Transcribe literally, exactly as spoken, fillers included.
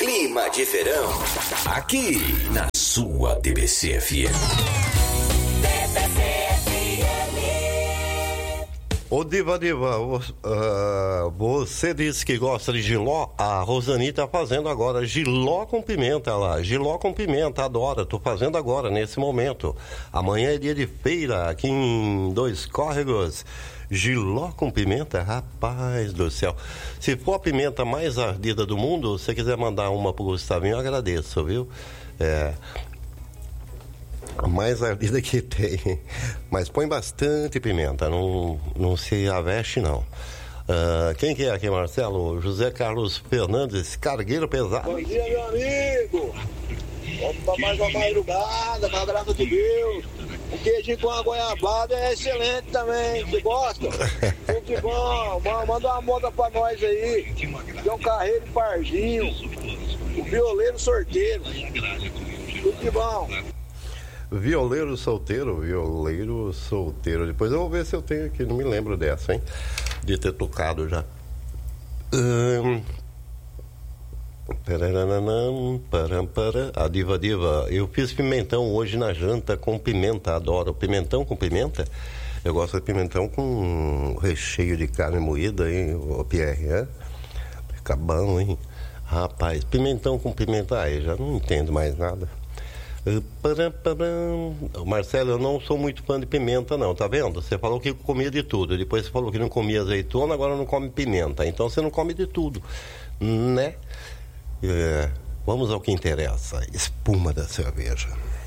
Clima de verão, aqui na sua D B C F M. Ô Diva, Diva, uh, você disse que gosta de jiló? A Rosani tá fazendo agora jiló com pimenta lá, jiló com pimenta, adora, tô fazendo agora, nesse momento. Amanhã é dia de feira, aqui em Dois Córregos. Jiló com pimenta, rapaz do céu. Se for a pimenta mais ardida do mundo, se você quiser mandar uma pro Gustavinho, eu agradeço, viu? É... A mais ardida que tem. Mas põe bastante pimenta, não, não se aveste não. Uh, quem que é aqui, Marcelo? José Carlos Fernandes, cargueiro pesado. Bom dia, meu amigo. Vamos para mais uma madrugada, com a graça de Deus. O queijinho com a goiabada é excelente também. Você gosta? Tudo de bom. Manda uma moda pra nós aí. Tem um carreiro Parzinho. O violeiro sorteiro. Tudo de bom. Violeiro solteiro, violeiro solteiro. Depois eu vou ver se eu tenho aqui, não me lembro dessa, hein? De ter tocado já. Hum... A Diva Diva, eu fiz pimentão hoje na janta com pimenta, adoro. Pimentão com pimenta? Eu gosto de pimentão com recheio de carne moída, hein, ô Pierre, né? Fica bom, hein? Rapaz, pimentão com pimenta, aí já não entendo mais nada. Marcelo, eu não sou muito fã de pimenta não, tá vendo? Você falou que comia de tudo, depois você falou que não comia azeitona, agora não come pimenta, então você não come de tudo, né? É, vamos ao que interessa, espuma da cerveja.